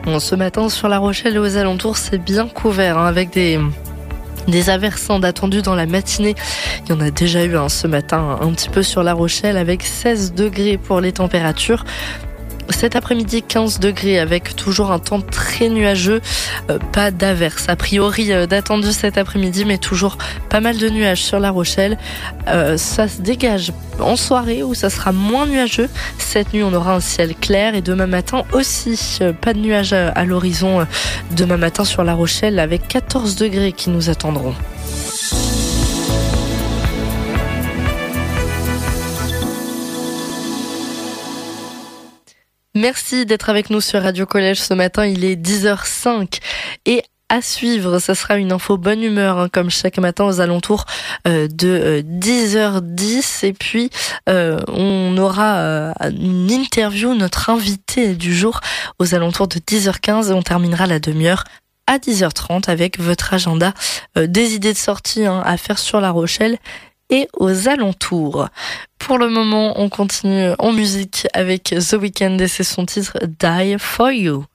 Bon, ce matin, sur La Rochelle et aux alentours, c'est bien couvert, avec des averses attendues dans la matinée. Il y en a déjà eu ce matin un petit peu sur La Rochelle avec 16 degrés pour les températures. Cet après-midi, 15 degrés avec toujours un temps très nuageux, pas d'averses a priori d'attendu cet après-midi, mais toujours pas mal de nuages sur La Rochelle. Ça se dégage en soirée où ça sera moins nuageux. Cette nuit, on aura un ciel clair et demain matin aussi, pas de nuages à l'horizon demain matin sur La Rochelle avec 14 degrés qui nous attendront. Merci d'être avec nous sur Radio Collège ce matin, il est 10h05 et à suivre, ça sera une info bonne humeur comme chaque matin aux alentours de 10h10 et puis on aura une interview, notre invité du jour aux alentours de 10h15 et on terminera la demi-heure à 10h30 avec votre agenda des idées de sortie à faire sur La Rochelle et aux alentours. Pour le moment, on continue en musique avec The Weeknd et c'est son titre Die For You.